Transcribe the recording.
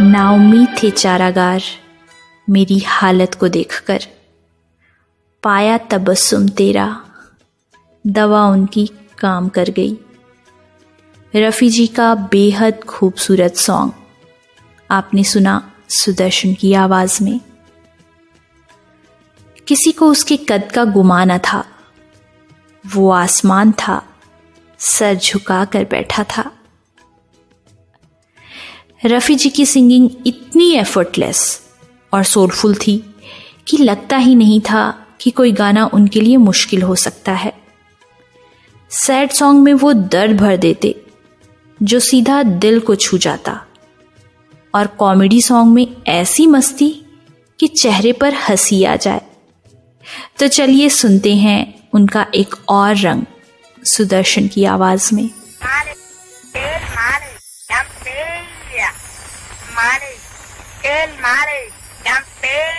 नाउम्मीद थे चारागार मेरी हालत को देखकर। पाया तबस्सुम तेरा, दवा उनकी काम कर गई। रफ़ी जी का बेहद खूबसूरत सॉन्ग आपने सुना सुदर्शन की आवाज़ में। किसी को उसके कद का गुमान न था, वो आसमान था, सर झुका कर बैठा था। रफ़ी जी की सिंगिंग इतनी एफर्टलेस और सोलफुल थी कि लगता ही नहीं था कि कोई गाना उनके लिए मुश्किल हो सकता है। सैड सॉन्ग में वो दर्द भर देते जो सीधा दिल को छू जाता, और कॉमेडी सॉन्ग में ऐसी मस्ती कि चेहरे पर हंसी आ जाए। तो चलिए सुनते हैं उनका एक और रंग सुदर्शन की आवाज में। Mare, el mare, campeón.